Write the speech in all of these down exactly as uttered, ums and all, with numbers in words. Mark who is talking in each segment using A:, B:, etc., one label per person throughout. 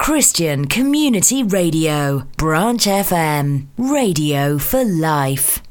A: Christian Community Radio, Branch F M, radio for life.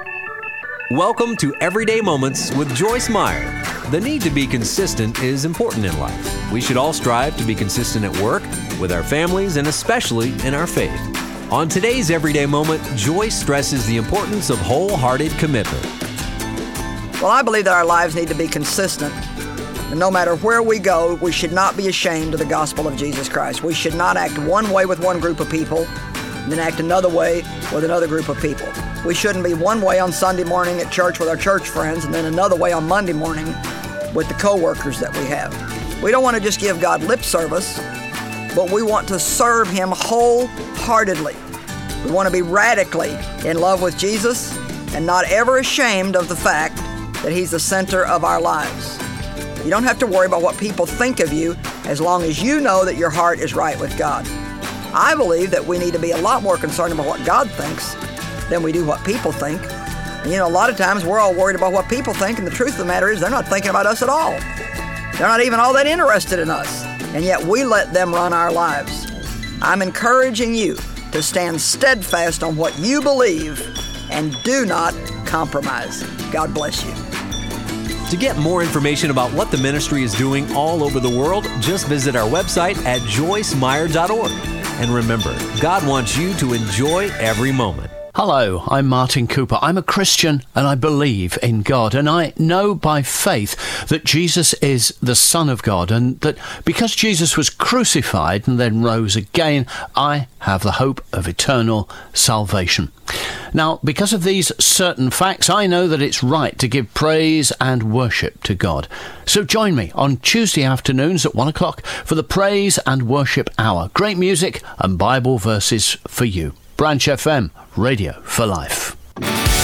B: Welcome to Everyday Moments with Joyce Meyer. The need to be consistent is important in life. We should all strive to be consistent at work, with our families, and especially in our faith. On today's Everyday Moment, Joyce stresses the importance of wholehearted commitment.
C: Well, I believe that our lives need to be consistent. And no matter where we go, we should not be ashamed of the gospel of Jesus Christ. We should not act one way with one group of people, and then act another way with another group of people. We shouldn't be one way on Sunday morning at church with our church friends, and then another way on Monday morning with the co-workers that we have. We don't want to just give God lip service, but we want to serve Him wholeheartedly. We want to be radically in love with Jesus and not ever ashamed of the fact that He's the center of our lives. You don't have to worry about what people think of you as long as you know that your heart is right with God. I believe that we need to be a lot more concerned about what God thinks than we do what people think. And you know, a lot of times we're all worried about what people think, and the truth of the matter is they're not thinking about us at all. They're not even all that interested in us, and yet we let them run our lives. I'm encouraging you to stand steadfast on what you believe and do not compromise. God bless you.
B: To get more information about what the ministry is doing all over the world, just visit our website at joyce meyer dot org. And remember, God wants you to enjoy every moment.
D: Hello, I'm Martin Cooper. I'm a Christian and I believe in God, and I know by faith that Jesus is the Son of God, and that because Jesus was crucified and then rose again, I have the hope of eternal salvation. Now, because of these certain facts, I know that it's right to give praise and worship to God. So join me on Tuesday afternoons at one o'clock for the Praise and Worship Hour. Great music and Bible verses for you. Branch F M, radio for life.